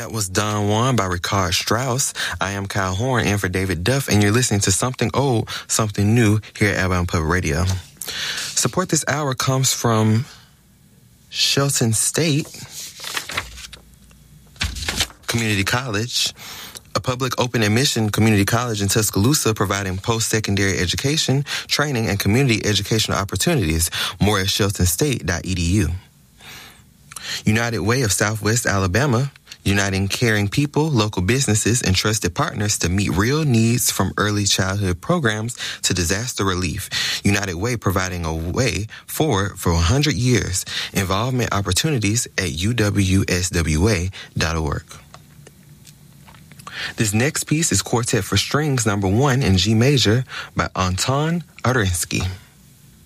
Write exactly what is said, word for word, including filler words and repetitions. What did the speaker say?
That was Don Juan by Ricard Strauss. I am Kyle Horn in for David Duff, and you're listening to Something Old, Something New here at Alabama Public Radio. Support this hour comes from Shelton State Community College, a public open admission community college in Tuscaloosa providing post-secondary education, training, and community educational opportunities. More at shelton state dot e d u. United Way of Southwest Alabama, uniting caring people, local businesses, and trusted partners to meet real needs from early childhood programs to disaster relief. United Way providing a way forward for one hundred years. Involvement opportunities at u w s w a dot org. This next piece is Quartet for Strings number one in G major by Anton Arinsky.